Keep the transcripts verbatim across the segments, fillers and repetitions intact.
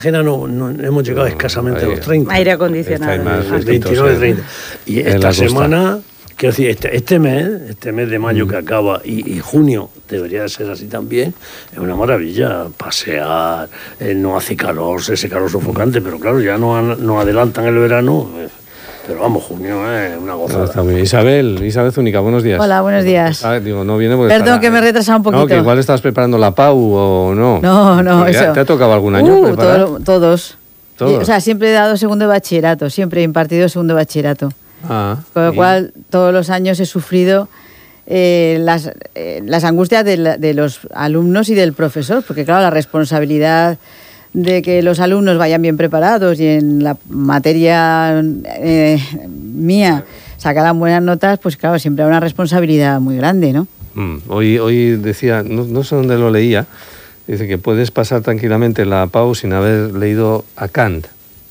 No, no, hemos llegado no, escasamente ahí, a los treinta. Aire acondicionado. veintinueve, treinta. Y esta semana, quiero decir, este, este mes, este mes de mayo mm. que acaba y, y junio debería de ser así también, es una maravilla. Pasear, eh, no hace calor, ese calor sofocante, pero claro, ya nos no adelantan el verano. Eh, Pero vamos, junio es eh, una gozada. Está muy bien. Isabel, Isabel Zúñiga, buenos días. Hola, buenos días. Ah, digo, no viene porque Perdón estará, que me he retrasado un poquito. No, que igual estabas preparando la P A U o no. No, no, porque eso. ¿Te ha tocado algún año uh, preparar? Todo, todos. ¿Todos? Y, o sea, siempre he dado segundo de bachillerato, siempre he impartido segundo de bachillerato. Ah, Con lo y... cual, todos los años he sufrido eh, las, eh, las angustias de, la, de los alumnos y del profesor, porque claro, la responsabilidad de que los alumnos vayan bien preparados y en la materia eh, mía sacaran buenas notas, pues claro, siempre hay una responsabilidad muy grande, ¿no? Mm, hoy, hoy decía, no, no sé dónde lo leía, dice que puedes pasar tranquilamente la P A U sin haber leído a Kant.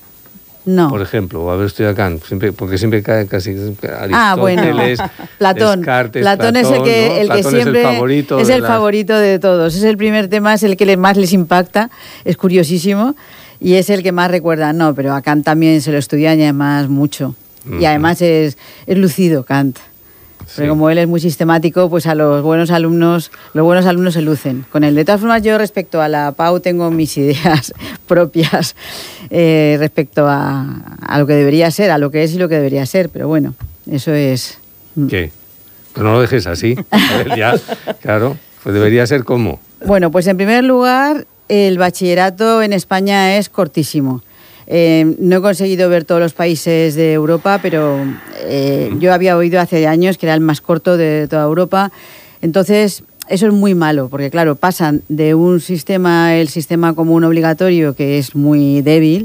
No. Por ejemplo, o haber estudiado Kant, siempre, porque siempre cae casi Aristóteles, ah, bueno. Platón. Descartes, Platón es el que, ¿no? el que siempre es el favorito, es de, el las... favorito de todos. Es el primer tema, es el que más les impacta, es curiosísimo y es el que más recuerdan. No, pero a Kant también se lo estudian y además mucho. Uh-huh. Y además es, es lucido Kant. Sí. Pero como él es muy sistemático, pues a los buenos alumnos, los buenos alumnos se lucen con él. De todas formas, yo respecto a la P A U tengo mis ideas propias eh, respecto a, a lo que debería ser, a lo que es y lo que debería ser. Pero bueno, eso es... ¿Qué? Pero no lo dejes así. A ver, ya, claro, pues debería ser como... Bueno, pues en primer lugar, el bachillerato en España es cortísimo. Eh, no he conseguido ver todos los países de Europa, pero eh, yo había oído hace años que era el más corto de toda Europa. Entonces, eso es muy malo, porque claro, pasan de un sistema, el sistema común obligatorio, que es muy débil,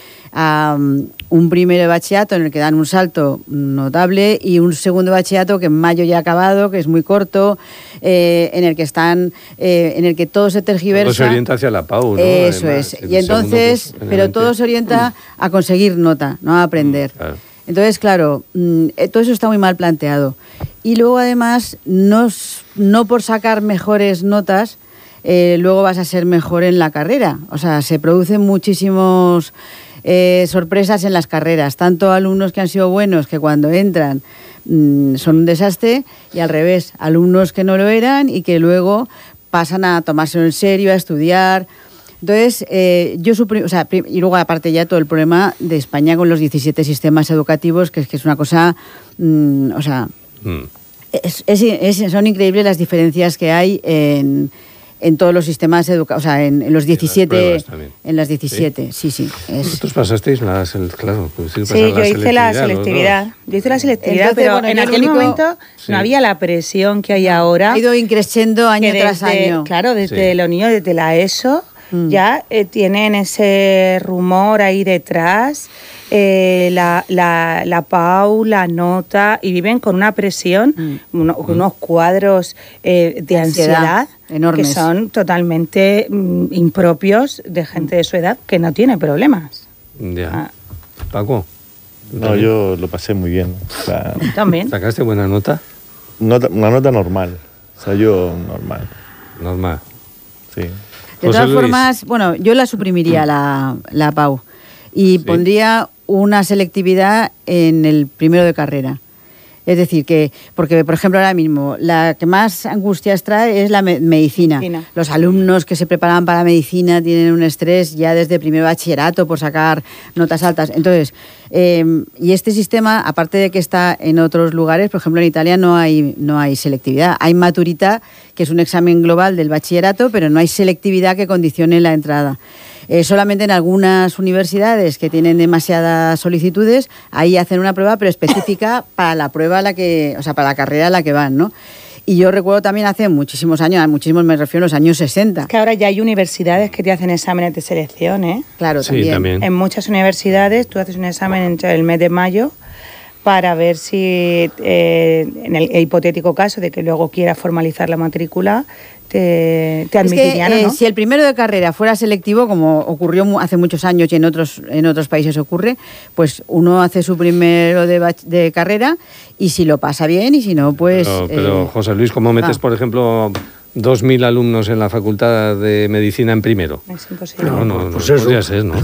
a um, un primero de bachillerato en el que dan un salto notable y un segundo de bachillerato que en mayo ya ha acabado, que es muy corto, eh, en el que están, eh, en el que todo se tergiversa. Todo se orienta hacia la P A U, ¿no? Eso Además, es. Y entonces, segundo, pero todo se orienta a conseguir nota, no a aprender. Mm, claro. Entonces, claro, todo eso está muy mal planteado. Y luego, además, no, no por sacar mejores notas, eh, luego vas a ser mejor en la carrera. O sea, se producen muchísimos... Eh, sorpresas en las carreras, tanto alumnos que han sido buenos que cuando entran mmm, son un desastre y al revés, alumnos que no lo eran y que luego pasan a tomárselo en serio, a estudiar. Entonces, eh, yo suprim- o sea, y luego aparte ya todo el problema de España con los diecisiete sistemas educativos, que es que es una cosa, mmm, o sea, mm. es, es, es, son increíbles las diferencias que hay en... en todos los sistemas educativos, o sea, en, en los diecisiete, en las diecisiete, sí, sí. sí es. ¿Vosotros pasasteis la, claro, pues sí, sí yo hice la selectividad, yo hice la selectividad, Entonces, pero bueno, en aquel único, momento sí. no había la presión que hay ahora. Ha ido increciendo año desde, tras año. Claro, desde sí. los niños, desde la ESO, mm. ya eh, tienen ese rumor ahí detrás, eh, la, la, la P A U, la nota, y viven con una presión, mm. uno, mm. unos cuadros eh, de ansiedad, ansiedad enormes, que son totalmente mm, impropios de gente de su edad que no tiene problemas. Ya. Ah. Paco. No, yo lo pasé muy bien. O sea, ¿también? ¿Sacaste buena nota? nota? Una nota normal. O sea, yo normal. Normal. Sí. De José todas Luis. Formas, bueno, yo la suprimiría la, la P A U y sí. pondría una selectividad en el primero de carrera. Es decir, que, porque por ejemplo ahora mismo la que más angustias trae es la me- medicina. medicina. Los alumnos que se preparan para medicina tienen un estrés ya desde primer bachillerato por sacar notas altas. Entonces, eh, y este sistema, aparte de que está en otros lugares, por ejemplo en Italia no hay, no hay selectividad. Hay maturità, que es un examen global del bachillerato, pero no hay selectividad que condicione la entrada. Eh, solamente en algunas universidades que tienen demasiadas solicitudes, ahí hacen una prueba, pero específica para la prueba a la que, o sea, para la carrera a la que van, ¿no? Y yo recuerdo también hace muchísimos años, muchísimos me refiero a los años sesenta. Es que ahora ya hay universidades que te hacen exámenes de selección, ¿eh? Claro, sí, también. también. En muchas universidades tú haces un examen entre el mes de mayo para ver si, eh, en el hipotético caso de que luego quieras formalizar la matrícula, te, te admitirían, es que, eh, ¿no? Si el primero de carrera fuera selectivo, como ocurrió hace muchos años y en otros en otros países ocurre, pues uno hace su primero de, bach- de carrera y si lo pasa bien y si no, pues... Pero, pero eh, José Luis, ¿cómo metes, ah. por ejemplo, dos mil alumnos en la Facultad de Medicina en primero. Es imposible. No, no, no, pues no eso. podría ser, ¿no?